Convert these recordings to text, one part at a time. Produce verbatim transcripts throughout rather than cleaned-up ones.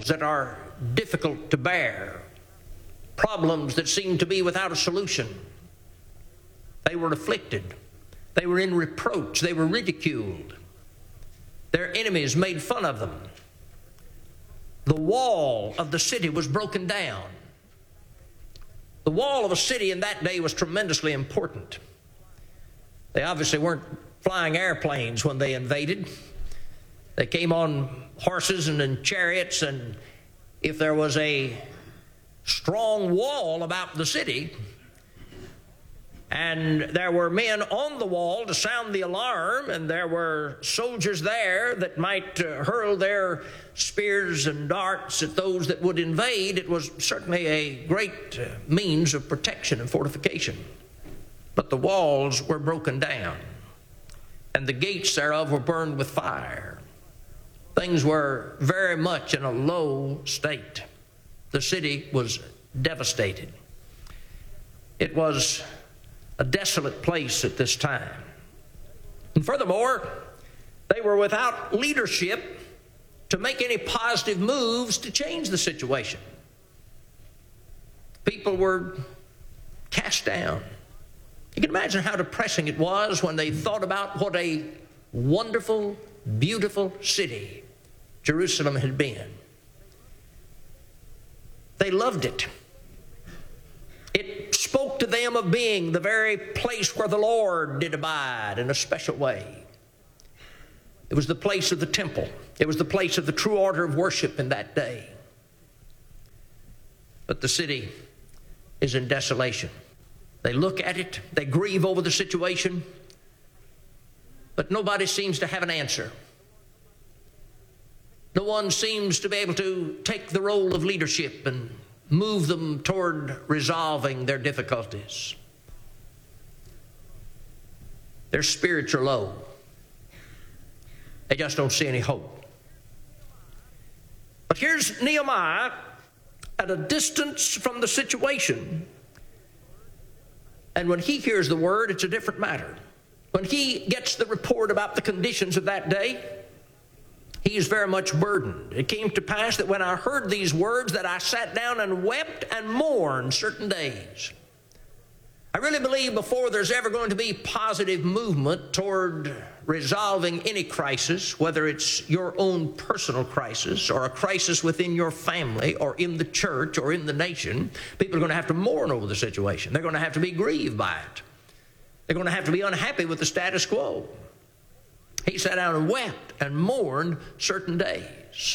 trials that are difficult to bear, problems that seem to be without a solution. They were afflicted. They were in reproach. They were ridiculed. Their enemies made fun of them. The wall of the city was broken down. The wall of a city in that day was tremendously important. They obviously weren't flying airplanes when they invaded. They came on horses and in chariots, and if there was a strong wall about the city, and there were men on the wall to sound the alarm, and there were soldiers there that might uh, hurl their spears and darts at those that would invade, it was certainly a great uh, means of protection and fortification. But the walls were broken down, and the gates thereof were burned with fire. Things were very much in a low state. The city was devastated. It was a desolate place at this time. And furthermore, they were without leadership to make any positive moves to change the situation. People were cast down. You can imagine how depressing it was when they thought about what a wonderful, beautiful city Jerusalem had been. They loved it. It spoke to them of being the very place where the Lord did abide in a special way. It was the place of the temple. It was the place of the true order of worship in that day. But the city is in desolation. They look at it, they grieve over the situation, but nobody seems to have an answer. No one seems to be able to take the role of leadership and move them toward resolving their difficulties. Their spirits are low. They just don't see any hope. But here's Nehemiah at a distance from the situation. And when he hears the word, it's a different matter. When he gets the report about the conditions of that day, he is very much burdened. It came to pass that when I heard these words, that I sat down and wept and mourned certain days. I really believe before there's ever going to be positive movement toward resolving any crisis, whether it's your own personal crisis or a crisis within your family or in the church or in the nation, people are going to have to mourn over the situation. They're going to have to be grieved by it. They're going to have to be unhappy with the status quo. He sat down and wept and mourned certain days.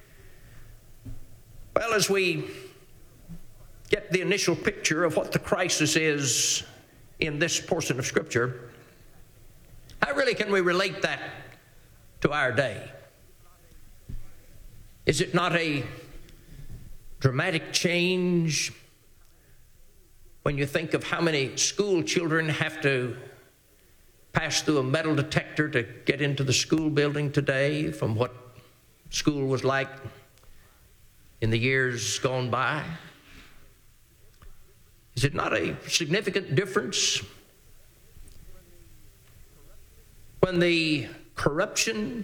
Well, as we get the initial picture of what the crisis is in this portion of Scripture, how really can we relate that to our day? Is it not a dramatic change when you think of how many school children have to pass through a metal detector to get into the school building today from what school was like in the years gone by? Is it not a significant difference when the corruption,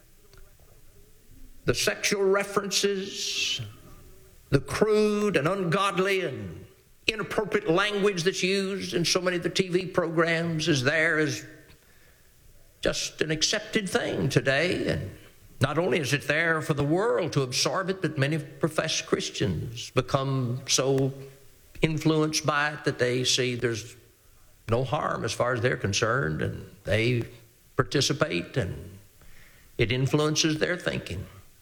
the sexual references, the crude and ungodly and inappropriate language that's used in so many of the T V programs is there as just an accepted thing today? And not only is it there for the world to absorb it, but many professed Christians become so influenced by it that they see there's no harm as far as they're concerned, and they participate, and it influences their thinking.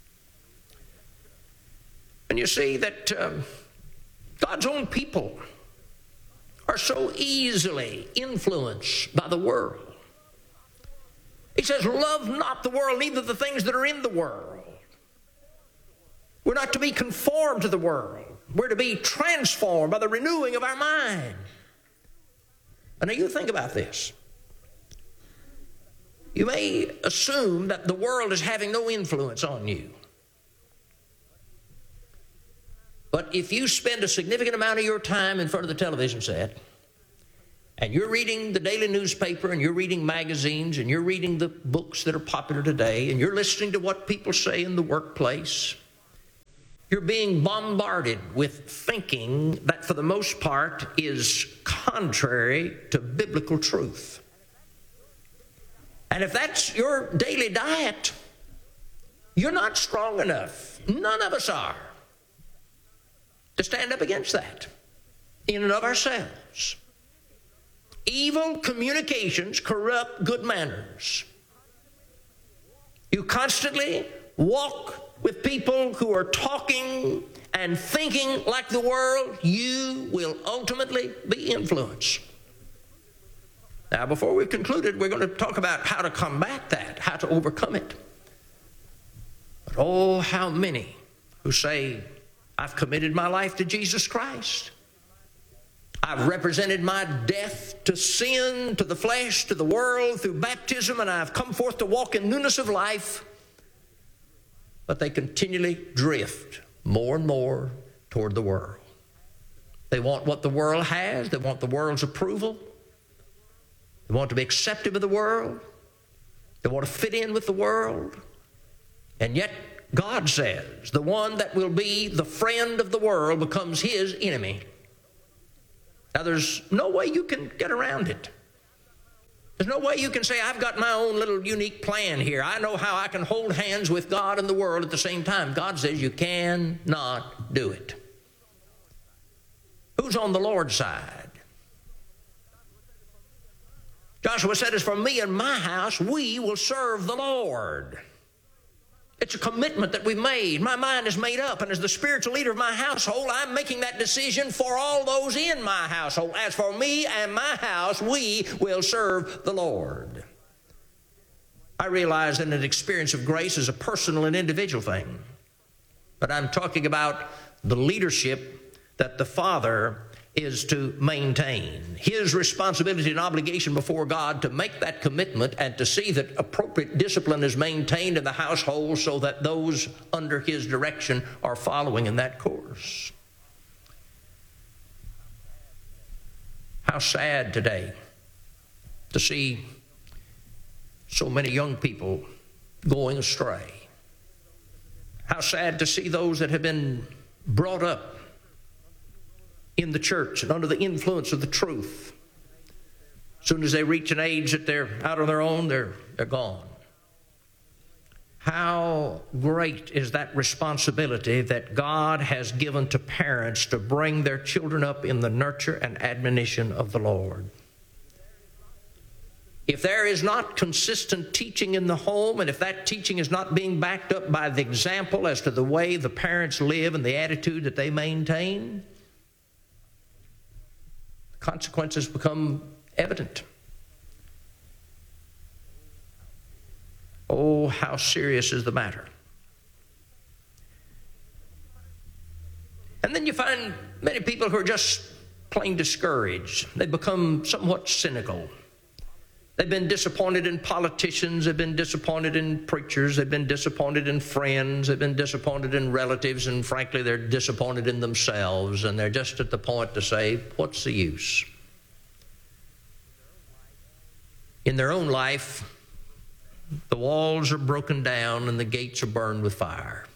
And you see that um, God's own people are so easily influenced by the world. He says, love not the world, neither the things that are in the world. We're not to be conformed to the world. We're to be transformed by the renewing of our mind. And now you think about this. You may assume that the world is having no influence on you. But if you spend a significant amount of your time in front of the television set, and you're reading the daily newspaper, and you're reading magazines, and you're reading the books that are popular today, and you're listening to what people say in the workplace, You're being bombarded with thinking that for the most part is contrary to biblical truth. And if that's your daily diet, you're not strong enough, none of us are, to stand up against that in and of ourselves. Evil communications corrupt good manners. You constantly walk with people who are talking and thinking like the world, you will ultimately be influenced. Now, before we've concluded, we're going to talk about how to combat that, how to overcome it. But oh, how many who say, I've committed my life to Jesus Christ. I've represented my death to sin, to the flesh, to the world through baptism, and I've come forth to walk in newness of life. But they continually drift more and more toward the world. They want what the world has. They want the world's approval. They want to be accepted of the world. They want to fit in with the world. And yet God says the one that will be the friend of the world becomes his enemy. Now there's no way you can get around it. There's no way you can say, I've got my own little unique plan here. I know how I can hold hands with God and the world at the same time. God says you cannot do it. Who's on the Lord's side? Joshua said, as for me and my house, we will serve the Lord. It's a commitment that we've made. My mind is made up, and as the spiritual leader of my household, I'm making that decision for all those in my household. As for me and my house, we will serve the Lord. I realize that an experience of grace is a personal and individual thing, but I'm talking about the leadership that the Father is to maintain. His responsibility and obligation before God to make that commitment and to see that appropriate discipline is maintained in the household so that those under his direction are following in that course. How sad today to see so many young people going astray. How sad to see those that have been brought up in the church and under the influence of the truth. As soon as they reach an age that they're out on their own, they're, they're gone. How great is that responsibility that God has given to parents to bring their children up in the nurture and admonition of the Lord. If there is not consistent teaching in the home, and if that teaching is not being backed up by the example as to the way the parents live and the attitude that they maintain, consequences become evident. Oh, how serious is the matter. And then you find many people who are just plain discouraged. They become somewhat cynical. They've been disappointed in politicians. They've been disappointed in preachers. They've been disappointed in friends. They've been disappointed in relatives. And frankly, they're disappointed in themselves. And they're just at the point to say, what's the use? In their own life, the walls are broken down and the gates are burned with fire.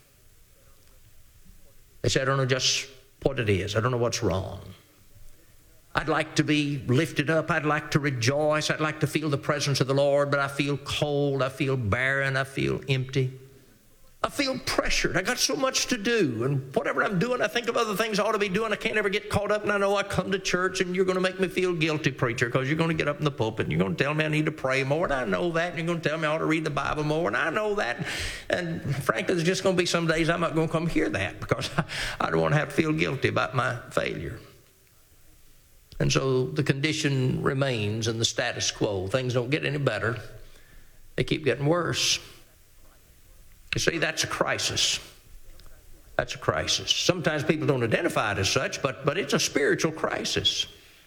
They say, I don't know just what it is. I don't know what's wrong. I'd like to be lifted up. I'd like to rejoice. I'd like to feel the presence of the Lord, but I feel cold. I feel barren. I feel empty. I feel pressured. I got so much to do, and whatever I'm doing, I think of other things I ought to be doing. I can't ever get caught up, and I know I come to church, and you're going to make me feel guilty, preacher, because you're going to get up in the pulpit, and you're going to tell me I need to pray more, and I know that, and you're going to tell me I ought to read the Bible more, and I know that, and frankly, there's just going to be some days I'm not going to come hear that, because I, I don't want to have to feel guilty about my failure. And so the condition remains in the status quo. Things don't get any better. They keep getting worse. You see, that's a crisis. That's a crisis. Sometimes people don't identify it as such, but, but it's a spiritual crisis.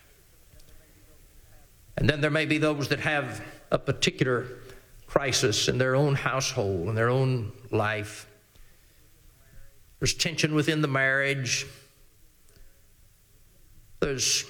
And then there may be those that have a particular crisis in their own household, in their own life. There's tension within the marriage. There's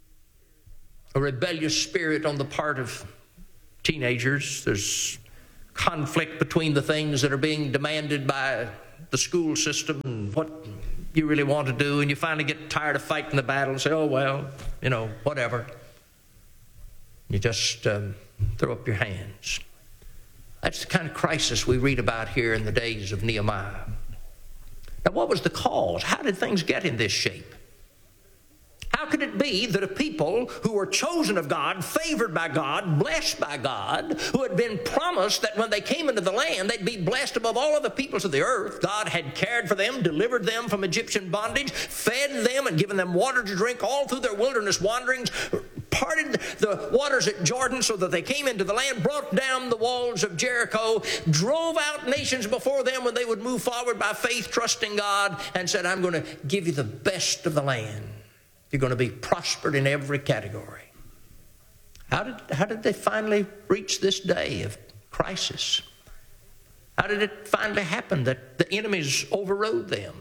a rebellious spirit on the part of teenagers. There's conflict between the things that are being demanded by the school system and what you really want to do, and you finally get tired of fighting the battle and say, oh, well, you know, whatever. You just um, throw up your hands. That's the kind of crisis we read about here in the days of Nehemiah. Now, what was the cause? How did things get in this shape? How could it be that a people who were chosen of God, favored by God, blessed by God, who had been promised that when they came into the land, they'd be blessed above all other peoples of the earth? God had cared for them, delivered them from Egyptian bondage, fed them and given them water to drink all through their wilderness wanderings, parted the waters at Jordan so that they came into the land, brought down the walls of Jericho, drove out nations before them when they would move forward by faith, trusting God, and said, I'm going to give you the best of the land. You're going to be prospered in every category. How did, how did they finally reach this day of crisis? How did it finally happen that the enemies overrode them,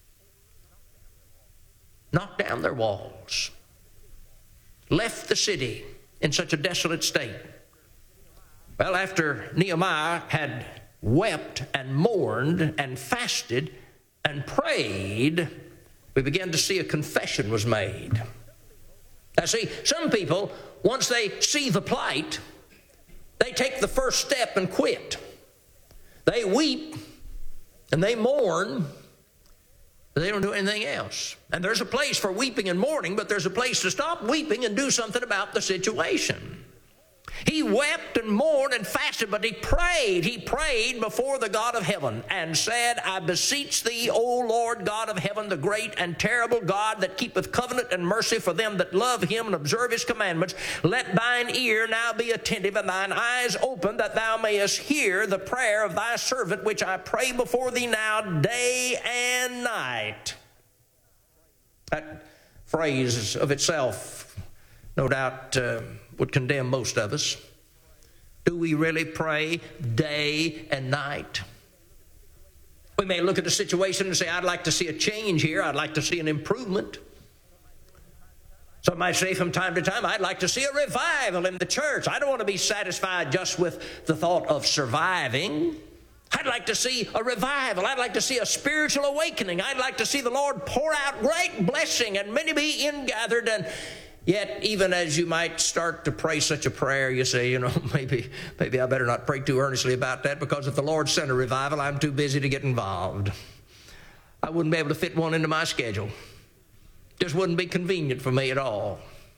knocked down their walls, left the city in such a desolate state? Well, after Nehemiah had wept and mourned and fasted and prayed, we began to see a confession was made. Now see, some people, once they see the plight, they take the first step and quit. They weep and they mourn, but they don't do anything else. And there's a place for weeping and mourning, but there's a place to stop weeping and do something about the situation. He wept and mourned and fasted, but he prayed. He prayed before the God of heaven and said, I beseech thee, O Lord God of heaven, the great and terrible God that keepeth covenant and mercy for them that love him and observe his commandments, let thine ear now be attentive and thine eyes open, that thou mayest hear the prayer of thy servant, which I pray before thee now day and night. That phrase of itself, no doubt, uh, would condemn most of us. Do we really pray day and night? We may look at the situation and say, I'd like to see a change here. I'd like to see an improvement. Some might say from time to time, I'd like to see a revival in the church. I don't want to be satisfied just with the thought of surviving. I'd like to see a revival. I'd like to see a spiritual awakening. I'd like to see the Lord pour out great blessing and many be ingathered. And yet, even as you might start to pray such a prayer, you say, you know, maybe maybe I better not pray too earnestly about that, because if the Lord sent a revival, I'm too busy to get involved. I wouldn't be able to fit one into my schedule. Just wouldn't be convenient for me at all.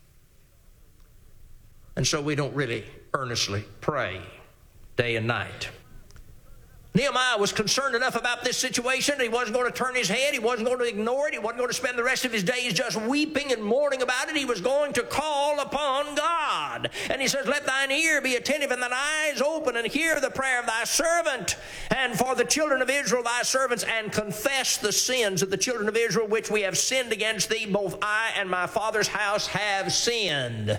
And so we don't really earnestly pray day and night. Nehemiah was concerned enough about this situation that he wasn't going to turn his head. He wasn't going to ignore it. He wasn't going to spend the rest of his days just weeping and mourning about it. He was going to call upon God. And he says, let thine ear be attentive and thine eyes open, and hear the prayer of thy servant and for the children of Israel thy servants, and confess the sins of the children of Israel which we have sinned against thee. Both I and my father's house have sinned.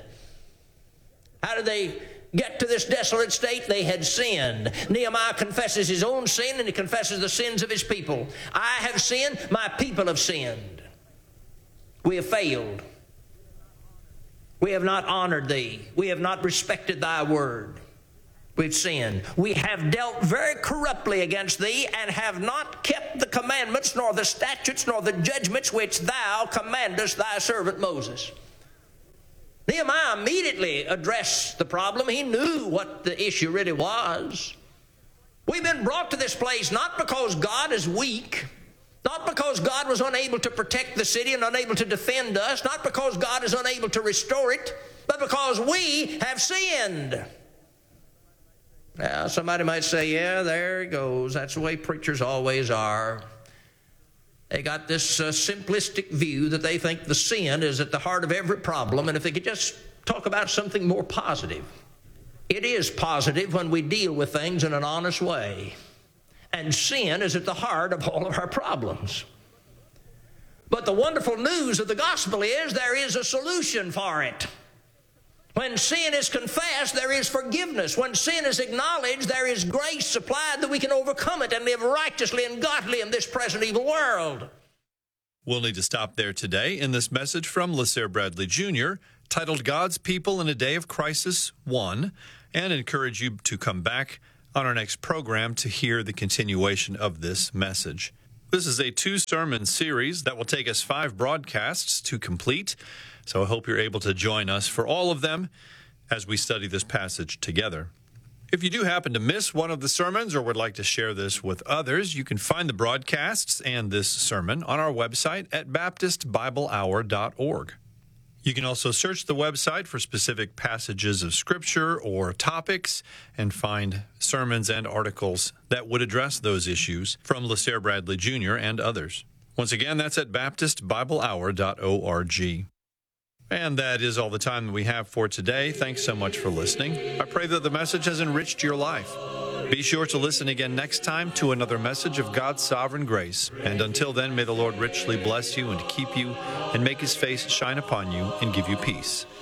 How did they get to this desolate state? They had sinned. Nehemiah confesses his own sin, and he confesses the sins of his people. I have sinned, my people have sinned. We have failed. We have not honored thee. We have not respected thy word. We've sinned. We have dealt very corruptly against thee, and have not kept the commandments, nor the statutes, nor the judgments which thou commandest thy servant Moses. Nehemiah immediately addressed the problem. He knew what the issue really was. We've been brought to this place not because God is weak, not because God was unable to protect the city and unable to defend us, not because God is unable to restore it, but because we have sinned. Now, somebody might say, yeah, there it goes. That's the way preachers always are. They got this uh, simplistic view that they think the sin is at the heart of every problem, and if they could just talk about something more positive. It is positive when we deal with things in an honest way, and sin is at the heart of all of our problems. But the wonderful news of the gospel is there is a solution for it. When sin is confessed, there is forgiveness. When sin is acknowledged, there is grace supplied that we can overcome it and live righteously and godly in this present evil world. We'll need to stop there today in this message from LaSair Bradley Junior, titled God's People in a Day of Crisis one, and encourage you to come back on our next program to hear the continuation of this message. This is a two-sermon series that will take us five broadcasts to complete, so I hope you're able to join us for all of them as we study this passage together. If you do happen to miss one of the sermons or would like to share this with others, you can find the broadcasts and this sermon on our website at baptist bible hour dot org. You can also search the website for specific passages of Scripture or topics and find sermons and articles that would address those issues from LeSere Bradley Junior and others. Once again, that's at baptist bible hour dot org. And that is all the time that we have for today. Thanks so much for listening. I pray that the message has enriched your life. Be sure to listen again next time to another message of God's sovereign grace. And until then, may the Lord richly bless you and keep you and make his face shine upon you and give you peace.